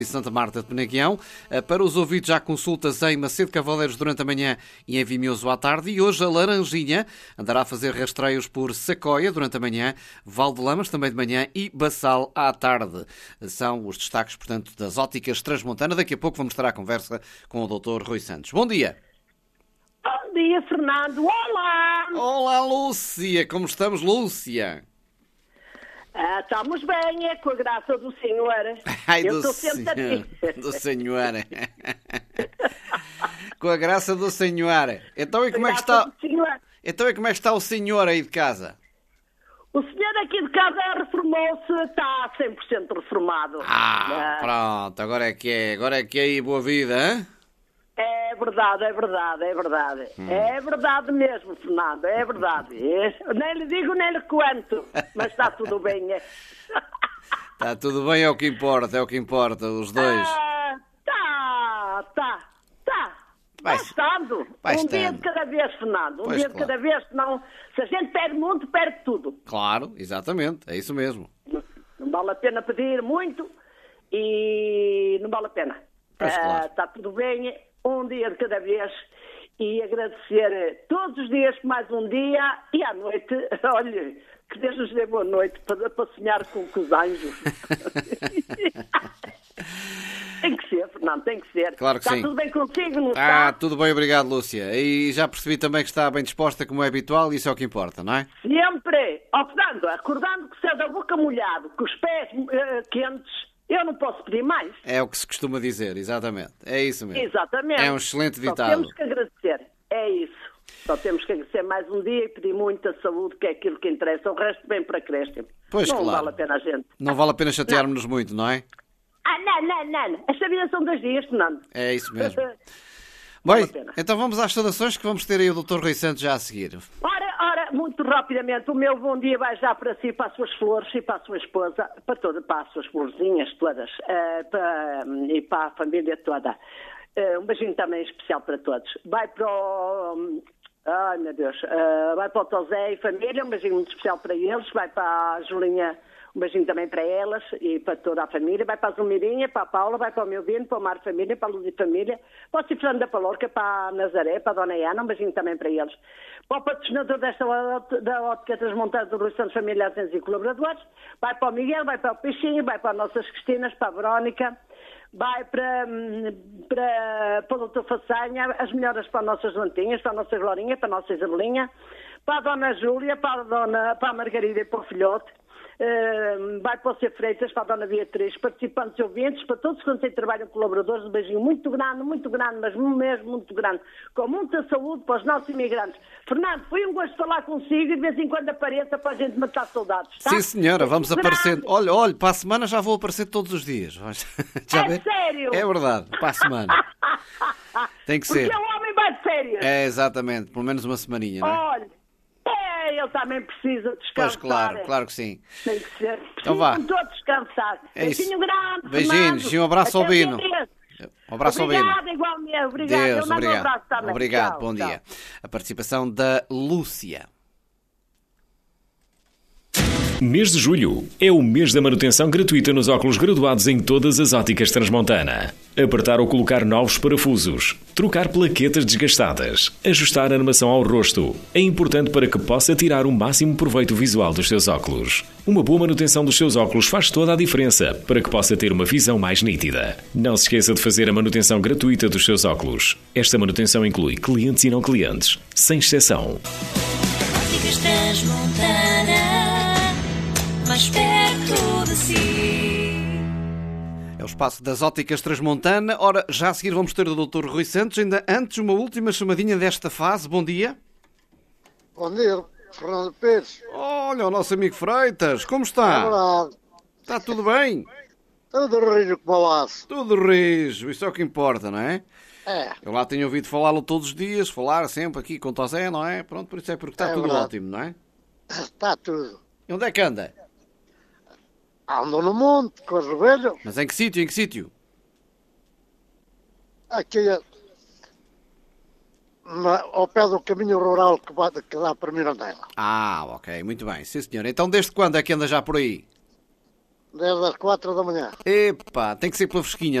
Santa Marta de Penaguião. Para os ouvidos, há consultas em Macedo Cavaleiros durante a manhã e em Vimioso à tarde. E hoje a Laranjinha andará a fazer rastreios por Sacóia durante a manhã, Valde-Lamas também de manhã e Bassal à tarde. São os destaques, portanto, das óticas Transmontana. Daqui a pouco vamos estar à conversa com o Dr. Rui Santos. Bom dia. Bom dia, Fernando. Olá! Olá, Lúcia. Como estamos, Lúcia? Estamos bem, é com a graça do Senhor. Ai, eu do estou sempre Senhor. aqui. Do Senhor. Com a graça do Senhor. Então, e como é que está? Então, e como é que está o senhor aí de casa? O senhor aqui de casa reformou-se, está 100% reformado. Pronto, agora é que é aí boa vida, hein? É verdade. É verdade mesmo, Fernando, é verdade. Nem lhe digo, nem lhe conto, mas está tudo bem. Está tudo bem, é o que importa, os dois. Vai estando. Dia de cada vez, Fernando. Dia de cada vez, senão, se a gente perde muito, perde tudo. Claro, exatamente, é isso mesmo. Não vale a pena pedir muito e não vale a pena. Claro. Está tudo bem, um dia de cada vez e agradecer todos os dias por mais um dia e à noite, olha, que Deus nos dê boa noite para sonhar com os anjos. Tem que ser, Fernando, tem que ser. Claro que está sim. Tudo bem consigo, não está? Ah, tudo bem, obrigado, Lúcia. E já percebi também que está bem disposta, como é habitual, e isso é o que importa, não é? Sempre. Fernando, acordando com o céu da boca molhado, com os pés quentes, eu não posso pedir mais. É o que se costuma dizer, exatamente. É isso mesmo. Exatamente. É um excelente ditado. Só temos que agradecer. É isso. Só temos que agradecer mais um dia e pedir muita saúde, que é aquilo que interessa. O resto vem para crescer. Pois, não claro. vale a pena a gente. Não vale a pena chatearmos-nos muito, não é? Não. Esta vida são 2 dias, Fernando. É isso mesmo. Vale Bem, a pena. então vamos às saudações que vamos ter aí o Dr. Rui Santos já a seguir. Ora, muito rapidamente, o meu bom dia vai já para si, para as suas flores e para a sua esposa, para as suas florzinhas todas, e para a família toda. Um beijinho também especial para todos. Vai para o... Ai, meu Deus. Vai para o Tosé e família, um beijinho muito especial para eles. Vai para a Julinha, um beijinho também para elas e para toda a família. Vai para a Zumirinha, para a Paula, vai para o meu Vino, para o Mar Família, para a Luz e Família, para o Cifrano da Palorca, para a Nazaré, para a Dona Iana, um beijinho também para eles. Para o patrocinador da Ótica Transmontana do Rui Santos Família, Agentes e Colaboradores. Vai para o Miguel, vai para o Peixinho, vai para as nossas Cristinas, para a Verónica. Vai para o doutor Façanha, as melhoras para as nossas Lantinhas, para a nossa Glorinha, para a nossa Isabelinha, para a dona Júlia, para a Margarida e para o filhote, vai para o C. Freitas, para a dona Beatriz, participantes e ouvintes, para todos quantos aí trabalham colaboradores, um beijinho muito grande, mas mesmo muito grande, com muita saúde para os nossos imigrantes. Fernando, foi um gosto falar consigo e de vez em quando apareça para a gente matar saudades, tá? Sim, senhora, vamos aparecendo. Olha, para a semana já vou aparecer todos os dias. Já vê? Sério? É verdade, para a semana. Tem que ser. Porque o homem vai de férias. É, exatamente, pelo menos uma semaninha, não é? Olha, ele também precisa descansar. Pois, claro que sim. Tem que ser. Então vá. Precisam todos descansar. É isso. Beijinho grande, Beijinhos e um abraço ao Bino. Um abraço ao Bino. Obrigada, igualmente. Obrigada. Deus, Eu mando obrigado. um abraço também. Obrigado, Tchau, bom tchau. dia. A participação da Lúcia. Mês de julho é o mês da manutenção gratuita nos óculos graduados em todas as óticas Transmontana. Apertar ou colocar novos parafusos, trocar plaquetas desgastadas, ajustar a armação ao rosto. É importante para que possa tirar o máximo proveito visual dos seus óculos. Uma boa manutenção dos seus óculos faz toda a diferença para que possa ter uma visão mais nítida. Não se esqueça de fazer a manutenção gratuita dos seus óculos. Esta manutenção inclui clientes e não clientes, sem exceção. Óticas Transmontana, mais perto de si. É o espaço das óticas Transmontana. Ora, já a seguir vamos ter o Dr. Rui Santos. Ainda antes, uma última chamadinha desta fase. Bom dia. Bom dia, Fernando Pires. Olha, o nosso amigo Freitas. Como É está? verdade. Está tudo bem? Tudo rijo como o laço. Tudo rijo. Isso é o que importa, não é? É, Eu lá tenho ouvido falá-lo todos os dias. Falar sempre aqui com o Tosé, não é? Pronto, por isso é porque está É tudo verdade. ótimo, não é? está tudo. E onde é que anda? Ando no monte, com as ovelhas. Mas em que sítio? Em que sítio? Aqui, ao pé do caminho rural que dá para Mirandela. Ah, ok. Muito bem. Sim, senhor. Então, desde quando é que anda já por aí? desde as 4 da manhã. Epá, tem que ser pela fresquinha.